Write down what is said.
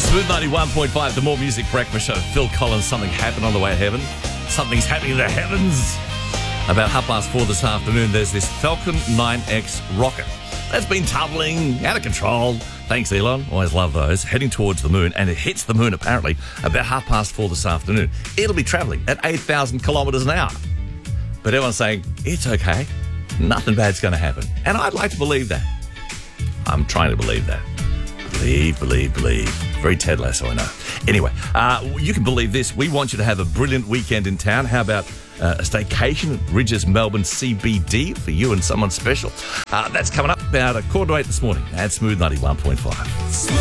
Smooth 91.5, the More Music Breakfast Show. Phil Collins, something happened on the way to heaven. Something's happening in the heavens. About 4:30 this afternoon, there's this Falcon 9X rocket that's been tumbling out of control. Thanks, Elon. Always love those. Heading towards the moon, and it hits the moon, apparently, about 4:30 this afternoon. It'll be travelling at 8,000 kilometres an hour. But everyone's saying, it's okay. Nothing bad's going to happen. And I'd like to believe that. I'm trying to believe that. Believe. Very Ted Lasso, I know. Anyway, you can believe this. We want you to have a brilliant weekend in town. How about a staycation at Ridges Melbourne CBD for you and someone special? That's coming up about 7:45 this morning at Smooth 91.5.